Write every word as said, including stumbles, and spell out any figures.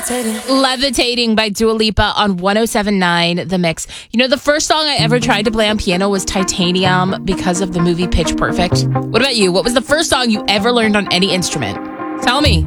Levitating by Dua Lipa on one oh seven point nine The Mix. You know, the first song I ever tried to play on piano was Titanium because of the movie Pitch Perfect. What about you? What was the first song you ever learned on any instrument? Tell me.